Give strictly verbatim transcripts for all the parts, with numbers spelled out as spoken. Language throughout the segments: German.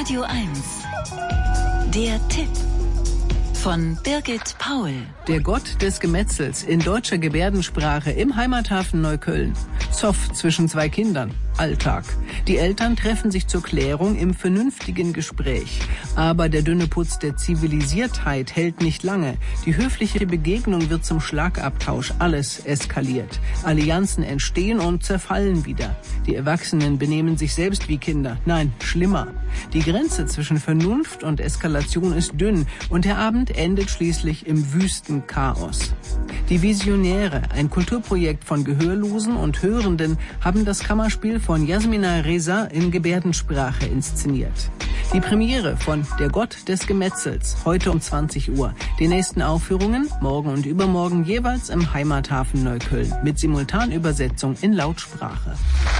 Radio eins. Der Tipp von Birgit Paul. Der Gott des Gemetzels in deutscher Gebärdensprache im Heimathafen Neukölln. Zoff zwischen zwei Kindern. Alltag. Die Eltern treffen sich zur Klärung im vernünftigen Gespräch. Aber der dünne Putz der Zivilisiertheit hält nicht lange. Die höfliche Begegnung wird zum Schlagabtausch. Alles eskaliert. Allianzen entstehen und zerfallen wieder. Die Erwachsenen benehmen sich selbst wie Kinder. Nein, schlimmer. Die Grenze zwischen Vernunft und Eskalation ist dünn und der Abend endet schließlich im wüsten Chaos. Die Visionäre, ein Kulturprojekt von Gehörlosen und Hörenden, haben das Kammerspiel von Jasmina Reza in Gebärdensprache inszeniert. Die Premiere von Der Gott des Gemetzels, heute um zwanzig Uhr. Die nächsten Aufführungen, morgen und übermorgen, jeweils im Heimathafen Neukölln, mit Simultanübersetzung in Lautsprache.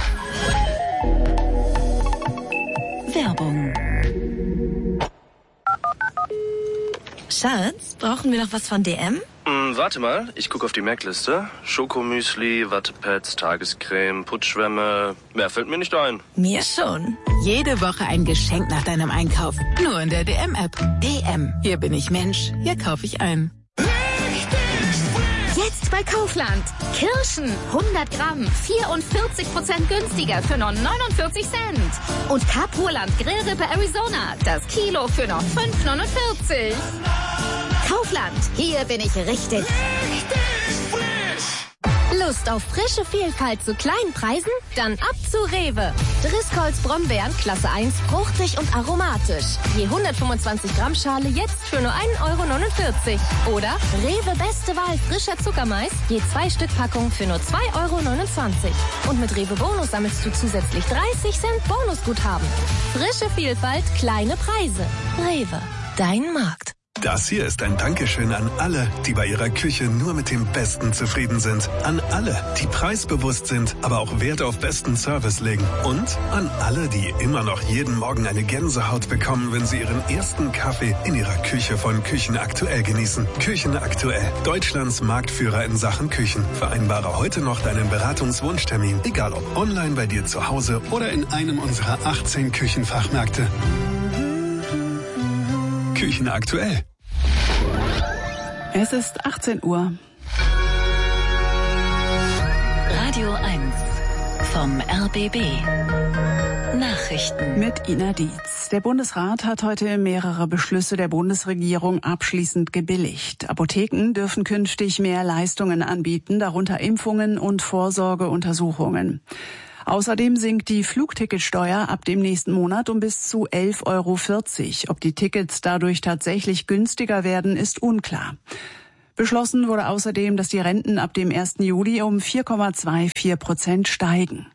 Werbung. Schatz, brauchen wir noch was von D M? Hm, warte mal, ich gucke auf die Merkliste. Schokomüsli, Wattepads, Tagescreme, Putzschwämme. Mehr fällt mir nicht ein. Mir schon. Jede Woche ein Geschenk nach deinem Einkauf. Nur in der D M-App. D M. Hier bin ich Mensch. Hier kaufe ich ein. Jetzt bei Kaufland. Kirschen hundert Gramm, vierundvierzig Prozent günstiger für nur neunundvierzig Cent. Und Kapurland Grillrippe Arizona, das Kilo für nur fünf neunundvierzig. Kaufland, hier bin ich richtig. Lust auf frische Vielfalt zu kleinen Preisen? Dann ab zu Rewe. Driscolls Brombeeren Klasse eins, fruchtig und aromatisch. Je hundertfünfundzwanzig Gramm Schale jetzt für nur ein Euro neunundvierzig. Oder Rewe Beste Wahl frischer Zuckermais, je zwei Stück Packung für nur zwei Euro neunundzwanzig. Und mit Rewe Bonus sammelst du zusätzlich dreißig Cent Bonusguthaben. Frische Vielfalt, kleine Preise. Rewe, dein Markt. Das hier ist ein Dankeschön an alle, die bei ihrer Küche nur mit dem Besten zufrieden sind. An alle, die preisbewusst sind, aber auch Wert auf besten Service legen. Und an alle, die immer noch jeden Morgen eine Gänsehaut bekommen, wenn sie ihren ersten Kaffee in ihrer Küche von Küchen Aktuell genießen. Küchen Aktuell, Deutschlands Marktführer in Sachen Küchen. Vereinbare heute noch deinen Beratungswunschtermin, egal ob online bei dir zu Hause oder in einem unserer achtzehn Küchenfachmärkte. Küchen Aktuell. Es ist achtzehn Uhr. Radio eins vom R B B. Nachrichten mit Ina Dietz. Der Bundesrat hat heute mehrere Beschlüsse der Bundesregierung abschließend gebilligt. Apotheken dürfen künftig mehr Leistungen anbieten, darunter Impfungen und Vorsorgeuntersuchungen. Außerdem sinkt die Flugticketsteuer ab dem nächsten Monat um bis zu elf Euro vierzig. Ob die Tickets dadurch tatsächlich günstiger werden, ist unklar. Beschlossen wurde außerdem, dass die Renten ab dem ersten Juli um vier Komma vierundzwanzig Prozent steigen.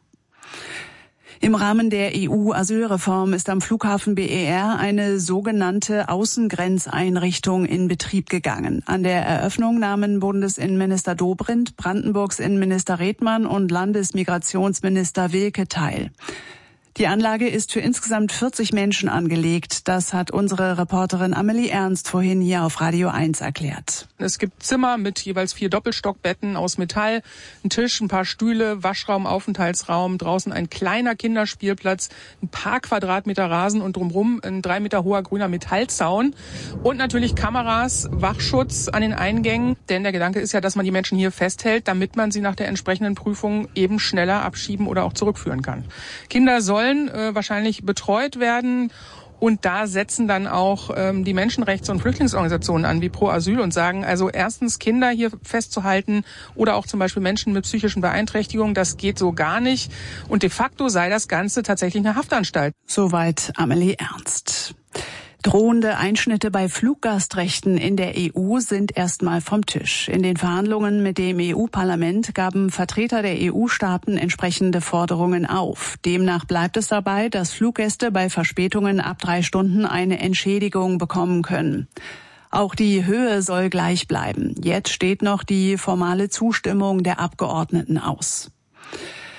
Im Rahmen der E U-Asylreform ist am Flughafen B E R eine sogenannte Außengrenzeinrichtung in Betrieb gegangen. An der Eröffnung nahmen Bundesinnenminister Dobrindt, Brandenburgs Innenminister Redmann und Landesmigrationsminister Wilke teil. Die Anlage ist für insgesamt vierzig Menschen angelegt. Das hat unsere Reporterin Amelie Ernst vorhin hier auf Radio eins erklärt. Es gibt Zimmer mit jeweils vier Doppelstockbetten aus Metall, ein Tisch, ein paar Stühle, Waschraum, Aufenthaltsraum, draußen ein kleiner Kinderspielplatz, ein paar Quadratmeter Rasen und drumherum ein drei Meter hoher grüner Metallzaun und natürlich Kameras, Wachschutz an den Eingängen. Denn der Gedanke ist ja, dass man die Menschen hier festhält, damit man sie nach der entsprechenden Prüfung eben schneller abschieben oder auch zurückführen kann. Kinder sollen äh, wahrscheinlich betreut werden. Und da setzen dann auch ähm, die Menschenrechts- und Flüchtlingsorganisationen an, wie Pro Asyl, und sagen, also erstens Kinder hier festzuhalten oder auch zum Beispiel Menschen mit psychischen Beeinträchtigungen, das geht so gar nicht. Und de facto sei das Ganze tatsächlich eine Haftanstalt. Soweit Amelie Ernst. Drohende Einschnitte bei Fluggastrechten in der E U sind erstmal vom Tisch. In den Verhandlungen mit dem E U-Parlament gaben Vertreter der E U-Staaten entsprechende Forderungen auf. Demnach bleibt es dabei, dass Fluggäste bei Verspätungen ab drei Stunden eine Entschädigung bekommen können. Auch die Höhe soll gleich bleiben. Jetzt steht noch die formale Zustimmung der Abgeordneten aus.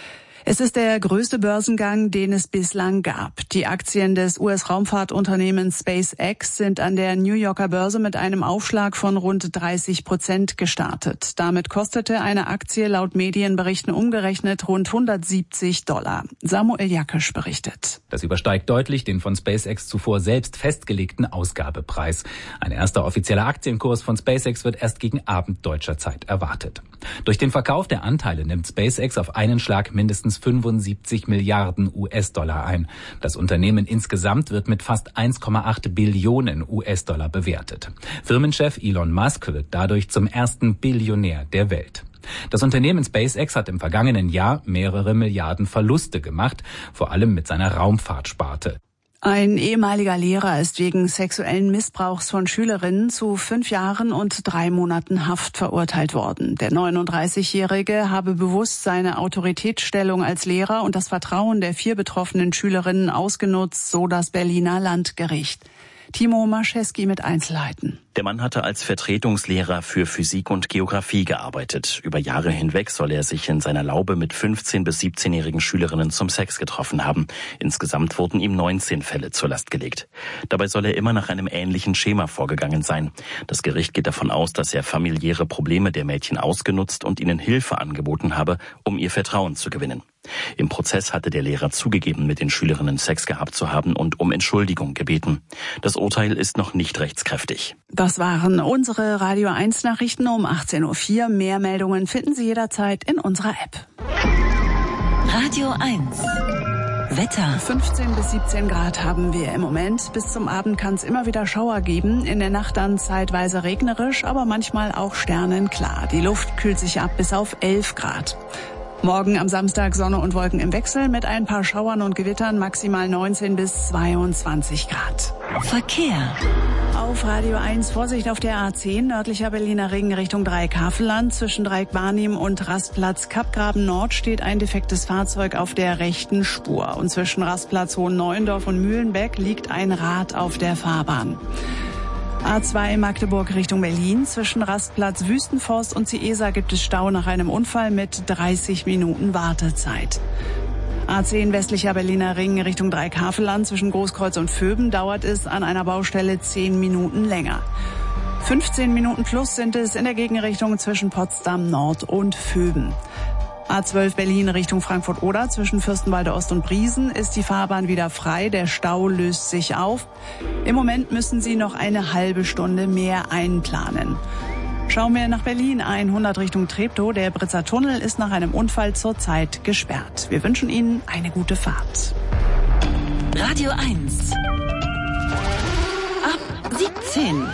Es ist der größte Börsengang, den es bislang gab. Die Aktien des U S-Raumfahrtunternehmens SpaceX sind an der New Yorker Börse mit einem Aufschlag von rund dreißig Prozent gestartet. Damit kostete eine Aktie laut Medienberichten umgerechnet rund hundertsiebzig Dollar. Samuel Jakisch berichtet. Das übersteigt deutlich den von SpaceX zuvor selbst festgelegten Ausgabepreis. Ein erster offizieller Aktienkurs von SpaceX wird erst gegen Abend deutscher Zeit erwartet. Durch den Verkauf der Anteile nimmt SpaceX auf einen Schlag mindestens fünfundsiebzig Milliarden U S-Dollar ein. Das Unternehmen insgesamt wird mit fast eins Komma acht Billionen U S-Dollar bewertet. Firmenchef Elon Musk wird dadurch zum ersten Billionär der Welt. Das Unternehmen SpaceX hat im vergangenen Jahr mehrere Milliarden Verluste gemacht, vor allem mit seiner Raumfahrtsparte. Ein ehemaliger Lehrer ist wegen sexuellen Missbrauchs von Schülerinnen zu fünf Jahren und drei Monaten Haft verurteilt worden. Der neununddreißigjährige habe bewusst seine Autoritätsstellung als Lehrer und das Vertrauen der vier betroffenen Schülerinnen ausgenutzt, so das Berliner Landgericht. Timo Marscheski mit Einzelheiten. Der Mann hatte als Vertretungslehrer für Physik und Geografie gearbeitet. Über Jahre hinweg soll er sich in seiner Laube mit fünfzehn- bis siebzehnjährigen Schülerinnen zum Sex getroffen haben. Insgesamt wurden ihm neunzehn Fälle zur Last gelegt. Dabei soll er immer nach einem ähnlichen Schema vorgegangen sein. Das Gericht geht davon aus, dass er familiäre Probleme der Mädchen ausgenutzt und ihnen Hilfe angeboten habe, um ihr Vertrauen zu gewinnen. Im Prozess hatte der Lehrer zugegeben, mit den Schülerinnen Sex gehabt zu haben und um Entschuldigung gebeten. Das Urteil ist noch nicht rechtskräftig. Das waren unsere Radio eins Nachrichten um achtzehn Uhr vier. Mehr Meldungen finden Sie jederzeit in unserer App. Radio eins. Wetter. fünfzehn bis siebzehn Grad haben wir im Moment. Bis zum Abend kann es immer wieder Schauer geben. In der Nacht dann zeitweise regnerisch, aber manchmal auch sternenklar. Die Luft kühlt sich ab bis auf elf Grad. Morgen am Samstag Sonne und Wolken im Wechsel mit ein paar Schauern und Gewittern, maximal neunzehn bis zweiundzwanzig Grad. Verkehr. Auf Radio eins Vorsicht auf der A zehn, nördlicher Berliner Ring Richtung Dreieck-Havelland. Zwischen Dreieck-Barnim und Rastplatz Kappgraben Nord steht ein defektes Fahrzeug auf der rechten Spur. Und zwischen Rastplatz Hohenneuendorf und Mühlenbeck liegt ein Rad auf der Fahrbahn. A zwei Magdeburg Richtung Berlin. Zwischen Rastplatz Wüstenforst und Ciesa gibt es Stau nach einem Unfall mit dreißig Minuten Wartezeit. A zehn westlicher Berliner Ring Richtung Dreieck-Havelland. Zwischen Großkreuz und Vöben dauert es an einer Baustelle zehn Minuten länger. fünfzehn Minuten plus sind es in der Gegenrichtung zwischen Potsdam Nord und Vöben. A zwölf Berlin Richtung Frankfurt-Oder. Zwischen Fürstenwalde Ost und Briesen ist die Fahrbahn wieder frei. Der Stau löst sich auf. Im Moment müssen Sie noch eine halbe Stunde mehr einplanen. Schauen wir nach Berlin hundert Richtung Treptow. Der Britzer Tunnel ist nach einem Unfall zurzeit gesperrt. Wir wünschen Ihnen eine gute Fahrt. Radio eins. Ab siebzehn.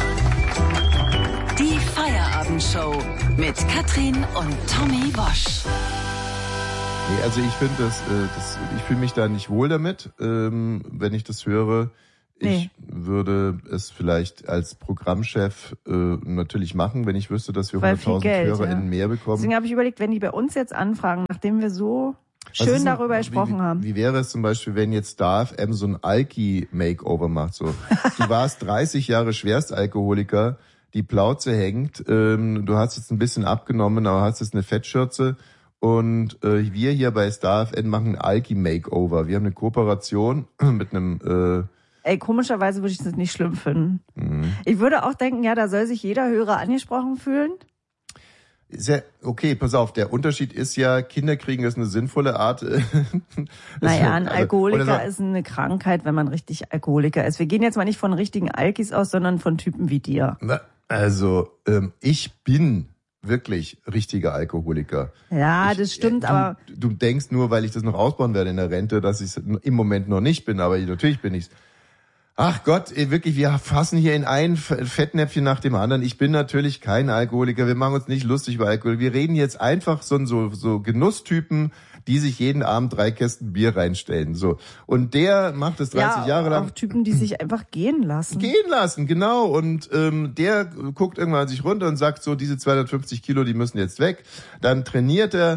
Die Feierabendshow mit Katrin und Tommy Bosch. Nee, also ich finde das, äh, das, ich fühle mich da nicht wohl damit, ähm, wenn ich das höre. Ich nee. würde es vielleicht als Programmchef äh, natürlich machen, wenn ich wüsste, dass wir hunderttausend HörerInnen ja. mehr bekommen. Deswegen habe ich überlegt, wenn die bei uns jetzt anfragen, nachdem wir so schön ist, darüber gesprochen wie, haben. Wie wäre es zum Beispiel, wenn jetzt Star F M so ein Alki-Makeover macht? So, du warst dreißig Jahre Schwerstalkoholiker, die Plauze hängt, ähm, du hast jetzt ein bisschen abgenommen, aber hast jetzt eine Fettschürze und äh, wir hier bei Star F M machen ein Alki-Makeover. Wir haben eine Kooperation mit einem... Äh, Ey, komischerweise würde ich das nicht schlimm finden. Mhm. Ich würde auch denken, ja, da soll sich jeder Hörer angesprochen fühlen. Ist ja, okay, pass auf, der Unterschied ist ja, Kinder kriegen ist eine sinnvolle Art. Naja, ein Alkoholiker also, ist eine Krankheit, wenn man richtig Alkoholiker ist. Wir gehen jetzt mal nicht von richtigen Alkis aus, sondern von Typen wie dir. Also, ähm, ich bin wirklich richtiger Alkoholiker. Ja, ich, das stimmt, äh, du, aber... Du denkst nur, weil ich das noch ausbauen werde in der Rente, dass ich es im Moment noch nicht bin, aber natürlich bin ich's. Ach Gott, wirklich, wir fassen hier in ein Fettnäpfchen nach dem anderen. Ich bin natürlich kein Alkoholiker, wir machen uns nicht lustig über Alkohol. Wir reden jetzt einfach so, so, so Genusstypen, die sich jeden Abend drei Kästen Bier reinstellen. So. Und der macht es dreißig ja, Jahre lang. Auch Typen, die sich einfach gehen lassen. Gehen lassen, genau. Und ähm, der guckt irgendwann sich runter und sagt so, diese zweihundertfünfzig Kilo, die müssen jetzt weg. Dann trainiert er.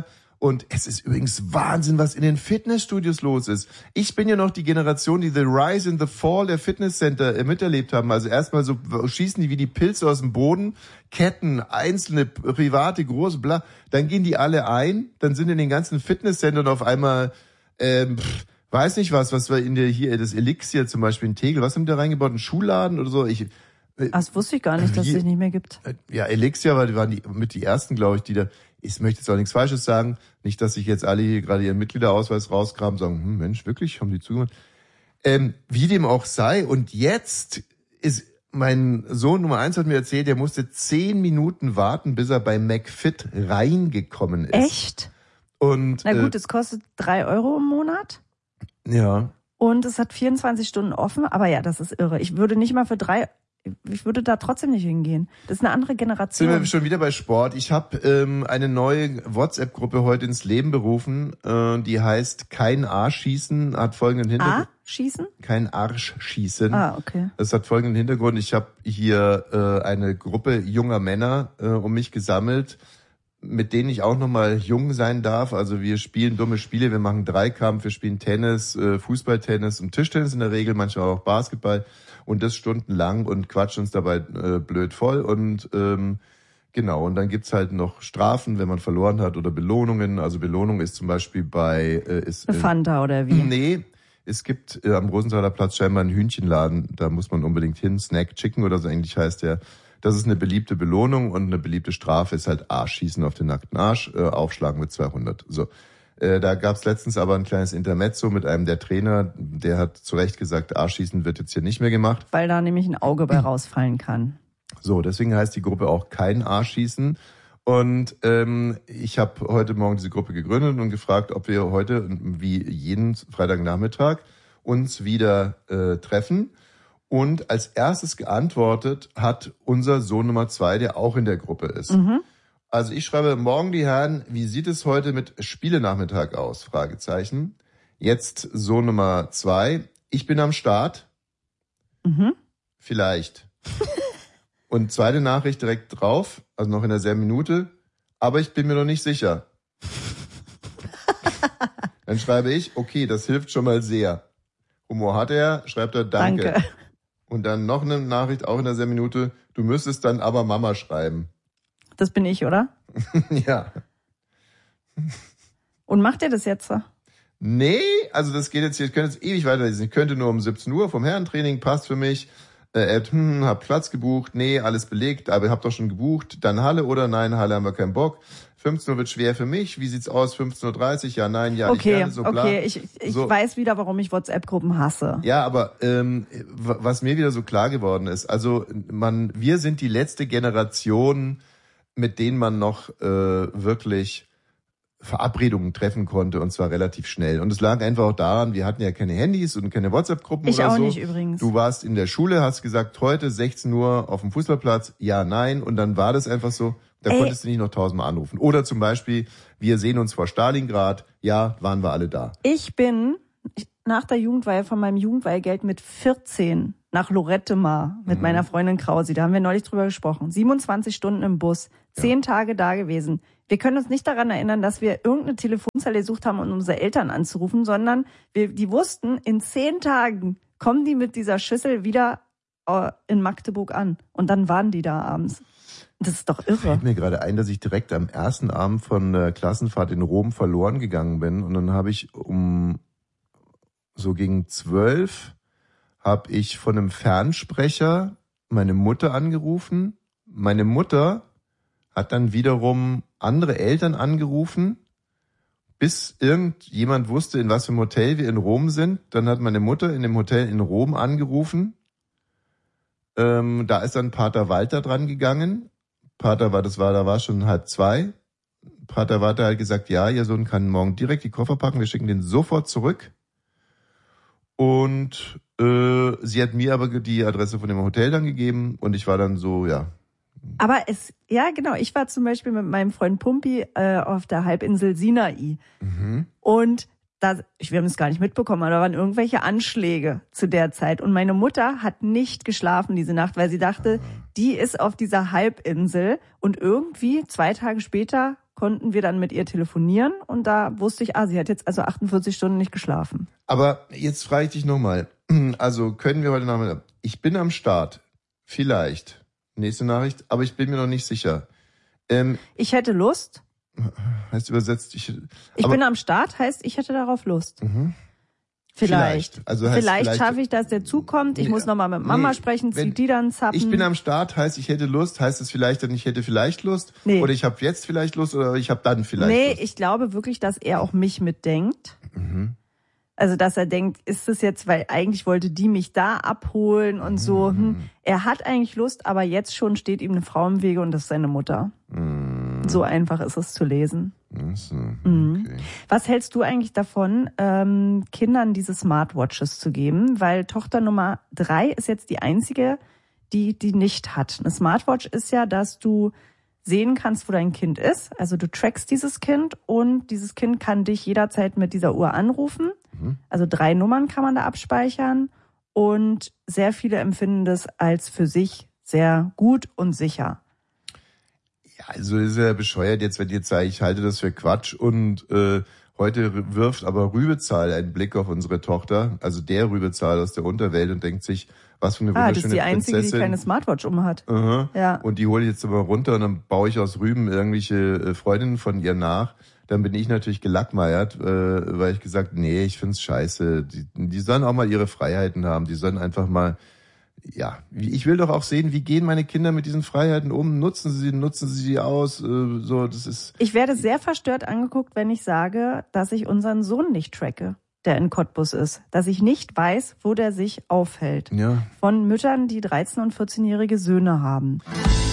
Und es ist übrigens Wahnsinn, was in den Fitnessstudios los ist. Ich bin ja noch die Generation, die The Rise and the Fall der Fitnesscenter miterlebt haben. Also erstmal so schießen die wie die Pilze aus dem Boden, Ketten, einzelne, private, große, bla. Dann gehen die alle ein, dann sind in den ganzen Fitnesscentern auf einmal, ähm, pff, weiß nicht was, was wir in der hier, das Elixir zum Beispiel in Tegel, was haben die da reingebaut, ein Schuhladen oder so? Ich, äh, das wusste ich gar nicht, dass es sich nicht mehr gibt. Ja, Elixir war, die waren die, mit die ersten, glaube ich, die da, ich möchte jetzt auch nichts Falsches sagen, nicht, dass sich jetzt alle hier gerade ihren Mitgliederausweis rausgraben und sagen, hm, Mensch, wirklich, haben die zugemacht? Ähm, wie dem auch sei, und jetzt ist, mein Sohn Nummer eins hat mir erzählt, er musste zehn Minuten warten, bis er bei McFit reingekommen ist. Echt? Und, na gut, äh, es kostet drei Euro im Monat. Ja. Und es hat vierundzwanzig Stunden offen, aber ja, das ist irre. Ich würde nicht mal für drei, ich würde da trotzdem nicht hingehen. Das ist eine andere Generation. Sind wir schon wieder bei Sport. Ich habe ähm, eine neue WhatsApp-Gruppe heute ins Leben berufen, äh, die heißt Kein Arschschießen, hat folgenden Hintergrund. Schießen? Kein Arschschießen. Ah, okay. Das hat folgenden Hintergrund. Ich habe hier äh, eine Gruppe junger Männer äh, um mich gesammelt, mit denen ich auch nochmal jung sein darf. Also wir spielen dumme Spiele, wir machen Dreikampf, wir spielen Tennis, äh, Fußballtennis und Tischtennis in der Regel, manchmal auch Basketball und das stundenlang und quatschen uns dabei äh, blöd voll und ähm, genau, und dann gibt's halt noch Strafen, wenn man verloren hat oder Belohnungen. Also Belohnung ist zum Beispiel bei... Äh, ist, Eine Fanta oder wie? Nee, es gibt äh, am Rosenthaler Platz scheinbar einen Hühnchenladen, da muss man unbedingt hin, Snack Chicken oder so eigentlich heißt der. Das ist eine beliebte Belohnung und eine beliebte Strafe ist halt Arschschießen auf den nackten Arsch, äh, aufschlagen mit zweihundert. So, äh, da gab's letztens aber ein kleines Intermezzo mit einem der Trainer, der hat zu Recht gesagt, Arschschießen wird jetzt hier nicht mehr gemacht. Weil da nämlich ein Auge bei rausfallen kann. So, deswegen heißt die Gruppe auch Kein Arschschießen. Und ähm, ich habe heute Morgen diese Gruppe gegründet und gefragt, ob wir heute, wie jeden Freitagnachmittag, uns wieder äh, treffen. Und als erstes geantwortet hat unser Sohn Nummer zwei, der auch in der Gruppe ist. Mhm. Also ich schreibe, morgen die Herren, wie sieht es heute mit Spielenachmittag aus? Fragezeichen. Jetzt Sohn Nummer zwei, ich bin am Start. Mhm. Vielleicht. Und zweite Nachricht direkt drauf, also noch in derselben Minute, aber ich bin mir noch nicht sicher. Dann schreibe ich, okay, das hilft schon mal sehr. Humor hat er, schreibt er, danke. Danke. Und dann noch eine Nachricht, auch in derselben Minute, du müsstest dann aber Mama schreiben. Das bin ich, oder? Ja. Und macht ihr das jetzt so? Nee, also das geht jetzt hier, ich könnte jetzt ewig weiterlesen. Ich könnte nur um siebzehn Uhr vom Herrentraining, passt für mich. Äh, hm, hab Platz gebucht, nee, alles belegt, aber ihr habt doch schon gebucht. Dann Halle oder nein, Halle haben wir keinen Bock. fünfzehn Uhr wird schwer für mich. Wie sieht's aus? fünfzehn Uhr dreißig? Ja, nein, ja, okay, nicht gerne, so bla. Okay, ich, ich so. weiß wieder, warum ich WhatsApp-Gruppen hasse. Ja, aber ähm, was mir wieder so klar geworden ist, also man, wir sind die letzte Generation, mit denen man noch äh, wirklich Verabredungen treffen konnte, und zwar relativ schnell. Und es lag einfach auch daran, wir hatten ja keine Handys und keine WhatsApp-Gruppen ich oder so. Ich auch nicht übrigens. Du warst in der Schule, hast gesagt, heute sechzehn Uhr auf dem Fußballplatz, ja, nein, und dann war das einfach so, da Ey. konntest du nicht noch tausendmal anrufen. Oder zum Beispiel, wir sehen uns vor Stalingrad, ja, waren wir alle da. Ich bin nach der Jugendweihe von meinem Jugendweihgeld mit vierzehn nach Lorette Mar mit mhm. meiner Freundin Krausi, da haben wir neulich drüber gesprochen, siebenundzwanzig Stunden im Bus, zehn ja. Tage da gewesen. Wir können uns nicht daran erinnern, dass wir irgendeine Telefonzelle gesucht haben, um unsere Eltern anzurufen, sondern wir, die wussten, in zehn Tagen kommen die mit dieser Schüssel wieder in Magdeburg an. Und dann waren die da abends. Das ist doch irre. Fällt mir gerade ein, dass ich direkt am ersten Abend von der Klassenfahrt in Rom verloren gegangen bin. Und dann habe ich um so gegen zwölf habe ich von einem Fernsprecher meine Mutter angerufen. Meine Mutter hat dann wiederum andere Eltern angerufen, bis irgendjemand wusste, in was für einem Hotel wir in Rom sind. Dann hat meine Mutter in dem Hotel in Rom angerufen. Ähm, da ist dann Pater Walter dran gegangen. Pater war, das war, da war schon halb zwei. Pater Walter hat gesagt, ja, ihr Sohn kann morgen direkt die Koffer packen, wir schicken den sofort zurück. Und äh, sie hat mir aber die Adresse von dem Hotel dann gegeben und ich war dann so, ja. Aber es, ja genau, ich war zum Beispiel mit meinem Freund Pumpi äh, auf der Halbinsel Sinai. Mhm. Und da, ich, wir haben es gar nicht mitbekommen, aber da waren irgendwelche Anschläge zu der Zeit. Und meine Mutter hat nicht geschlafen diese Nacht, weil sie dachte, die ist auf dieser Halbinsel und irgendwie zwei Tage später konnten wir dann mit ihr telefonieren und da wusste ich, ah, sie hat jetzt also achtundvierzig Stunden nicht geschlafen. Aber jetzt frage ich dich nochmal, also können wir heute Nachmittag, ich bin am Start, vielleicht, nächste Nachricht, aber ich bin mir noch nicht sicher. Ähm, ich hätte Lust. Heißt übersetzt, ich... Ich bin am Start, heißt, ich hätte darauf Lust. Mhm. Vielleicht. Vielleicht, also heißt vielleicht, vielleicht schaffe ich, dass der zukommt. Ich nee, muss nochmal mit Mama nee, sprechen, wenn, zieht die dann zappen. Ich bin am Start, heißt ich hätte Lust, heißt es vielleicht dann, ich hätte vielleicht Lust? Nee. Oder ich habe jetzt vielleicht Lust oder ich habe dann vielleicht nee, Lust? Nee, ich glaube wirklich, dass er auch mich mitdenkt. Mhm. Also, dass er denkt, ist es jetzt, weil eigentlich wollte die mich da abholen und so. Hm. Er hat eigentlich Lust, aber jetzt schon steht ihm eine Frau im Wege und das ist seine Mutter. Mhm. So einfach ist es zu lesen. So, okay. Mhm. Was hältst du eigentlich davon, ähm, Kindern diese Smartwatches zu geben? Weil Tochter Nummer drei ist jetzt die einzige, die die nicht hat. Eine Smartwatch ist ja, dass du sehen kannst, wo dein Kind ist. Also du trackst dieses Kind und dieses Kind kann dich jederzeit mit dieser Uhr anrufen. Mhm. Also drei Nummern kann man da abspeichern und sehr viele empfinden das als für sich sehr gut und sicher. Ja, also ist ja bescheuert jetzt, wenn ich jetzt sage, ich halte das für Quatsch und äh, heute wirft aber Rübezahl einen Blick auf unsere Tochter, also der Rübezahl aus der Unterwelt und denkt sich, was für eine ah, wunderschöne das ist die einzige, Prinzessin. Die keine Smartwatch umhat. Uh-huh. Ja. Und die hole ich jetzt aber runter und dann baue ich aus Rüben irgendwelche Freundinnen von ihr nach. Dann bin ich natürlich gelackmeiert, äh, weil ich gesagt, nee, ich find's scheiße. Die, die sollen auch mal ihre Freiheiten haben. Die sollen einfach mal, ja, ich will doch auch sehen, wie gehen meine Kinder mit diesen Freiheiten um? Nutzen sie, nutzen sie sie aus? Äh, so, das ist. Ich werde sehr verstört angeguckt, wenn ich sage, dass ich unseren Sohn nicht tracke, der in Cottbus ist. Dass ich nicht weiß, wo der sich aufhält. Ja. Von Müttern, die dreizehn- und vierzehnjährige Söhne haben.